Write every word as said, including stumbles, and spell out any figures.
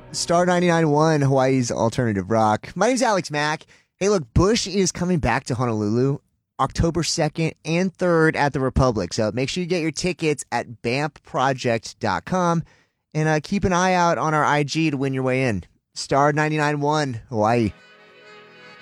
Star ninety-nine point one, Hawaii's alternative rock. My name's Alex Mack. Hey, look, Bush is coming back to Honolulu October second and third at the Republic. So make sure you get your tickets at bamp project dot com and uh, keep an eye out on our I G to win your way in. Star ninety-nine point one, Hawaii.